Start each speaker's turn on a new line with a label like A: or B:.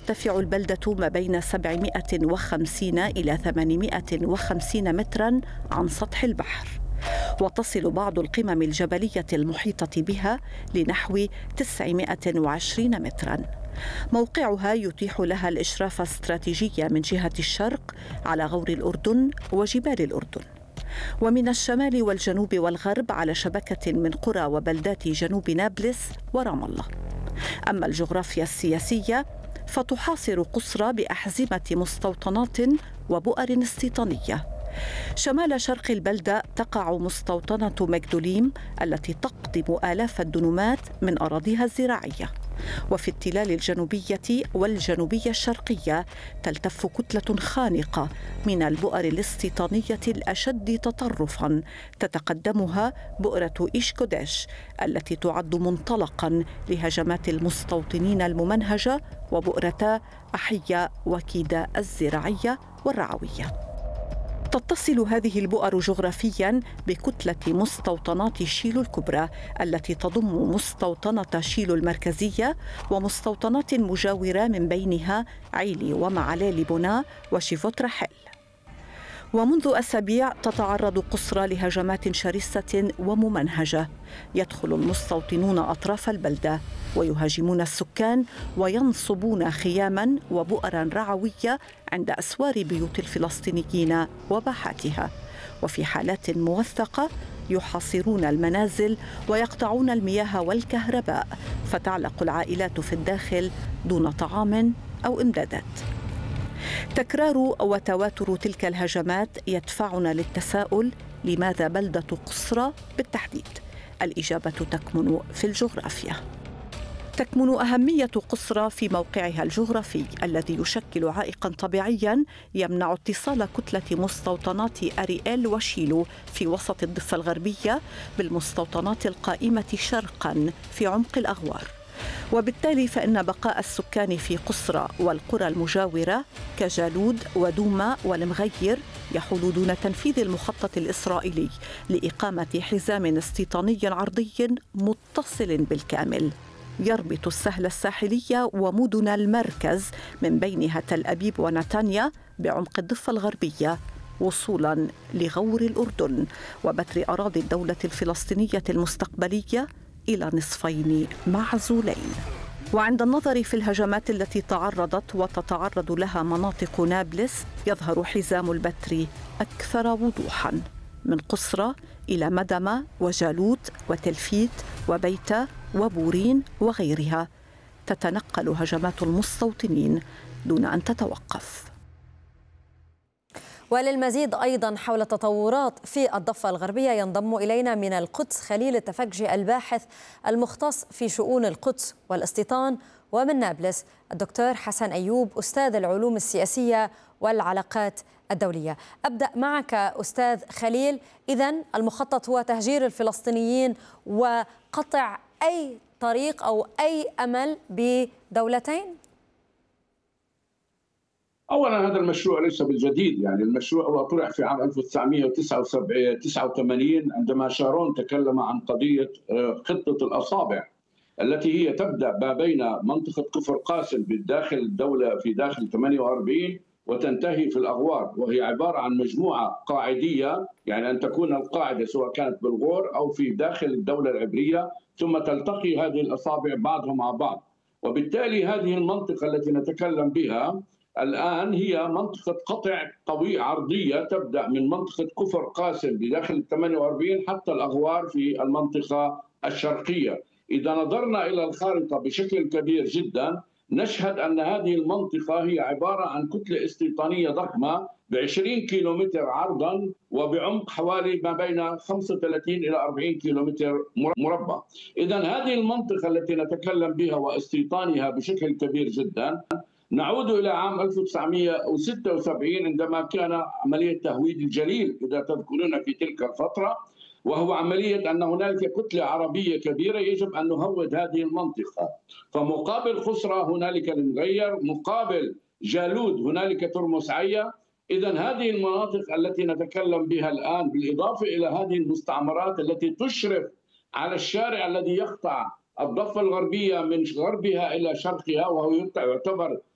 A: ترتفع البلدة ما بين 750 إلى 850 متراً عن سطح البحر، وتصل بعض القمم الجبلية المحيطة بها لنحو 920 متراً. موقعها يتيح لها الإشراف استراتيجيا من جهة الشرق على غور الأردن وجبال الأردن، ومن الشمال والجنوب والغرب على شبكة من قرى وبلدات جنوب نابلس ورام الله. أما الجغرافيا السياسية فتحاصر قصرى بأحزمة مستوطنات وبؤر استيطانية. شمال شرق البلدة تقع مستوطنة مجدوليم التي تقضم آلاف الدنومات من أراضيها الزراعية، وفي التلال الجنوبية والجنوبية الشرقية تلتف كتلة خانقة من البؤر الاستيطانية الأشد تطرفاً تتقدمها بؤرة إيشكوديش التي تعد منطلقاً لهجمات المستوطنين الممنهجة، وبؤرتا أحية وكيدا الزراعية والرعوية. تتصل هذه البؤر جغرافياً بكتلة مستوطنات شيلو الكبرى التي تضم مستوطنة شيلو المركزية ومستوطنات مجاورة من بينها عيلي ومعلالي بونا وشيفوت رحل. ومنذ أسابيع تتعرض قصرى لهجمات شرسة وممنهجة. يدخل المستوطنون أطراف البلدة ويهاجمون السكان وينصبون خياما وبؤرا رعوية عند أسوار بيوت الفلسطينيين وباحاتها، وفي حالات موثقة يحاصرون المنازل ويقطعون المياه والكهرباء، فتعلق العائلات في الداخل دون طعام أو إمدادات. تكرار وتواتر تلك الهجمات يدفعنا للتساؤل: لماذا بلدة قصرى بالتحديد؟ الإجابة تكمن في الجغرافيا. تكمن أهمية قصرى في موقعها الجغرافي الذي يشكل عائقاً طبيعياً يمنع اتصال كتلة مستوطنات أريئيل وشيلو في وسط الضفة الغربية بالمستوطنات القائمة شرقاً في عمق الأغوار، وبالتالي فإن بقاء السكان في قصرى والقرى المجاورة كجالود ودوما والمغير يحول دون تنفيذ المخطط الإسرائيلي لإقامة حزام استيطاني عرضي متصل بالكامل يربط السهل الساحلية ومدن المركز من بينها تل أبيب ونتانيا بعمق الضفة الغربية وصولاً لغور الأردن وبتر أراضي الدولة الفلسطينية المستقبلية إلى نصفين معزولين. وعند النظر في الهجمات التي تعرضت وتتعرض لها مناطق نابلس يظهر حزام البتر أكثر وضوحاً، من قصرى إلى مدمة وجالوت وتلفيت وبيتة وبورين وغيرها. تتنقل هجمات المستوطنين دون أن تتوقف.
B: وللمزيد أيضا حول التطورات في الضفة الغربية ينضم إلينا من القدس خليل التفكجي الباحث المختص في شؤون القدس والاستيطان، ومن نابلس الدكتور حسن أيوب أستاذ العلوم السياسية والعلاقات الدولية. أبدأ معك أستاذ خليل. إذن المخطط هو تهجير الفلسطينيين وقطع أي طريق أو أي أمل بدولتين؟
C: أولا هذا المشروع ليس بالجديد، يعني المشروع هو طرح في عام 1989 عندما شارون تكلم عن قضية خطة الأصابع التي هي تبدأ ما بين منطقة كفر قاسم بالداخل الدولة في داخل 48 وتنتهي في الأغوار، وهي عبارة عن مجموعة قاعدية، يعني أن تكون القاعدة سواء كانت بالغور أو في داخل الدولة العبرية، ثم تلتقي هذه الأصابع بعضهم مع بعض. وبالتالي هذه المنطقة التي نتكلم بها الآن هي منطقة قطع طويلة عرضية تبدأ من منطقة كفر قاسم بداخل 48 حتى الأغوار في المنطقة الشرقية. إذا نظرنا إلى الخارطة بشكل كبير جدا نشهد أن هذه المنطقة هي عبارة عن كتلة استيطانية ضخمة ب20 كيلومتر عرضا وبعمق حوالي ما بين 35 إلى 40 كيلومتر مربع. إذا هذه المنطقة التي نتكلم بها واستيطانها بشكل كبير جدا نعود إلى عام 1976 عندما كان عملية تهويد الجليل إذا تذكرون في تلك الفترة، وهو عملية أن هنالك كتلة عربية كبيرة يجب أن نهود هذه المنطقة. فمقابل خسرة هنالك المغير، مقابل جالود هنالك ترمس عيا. إذا هذه المناطق التي نتكلم بها الآن بالإضافة إلى هذه المستعمرات التي تشرف على الشارع الذي يقطع الضفة الغربية من غربها إلى شرقها، وهو يعتبر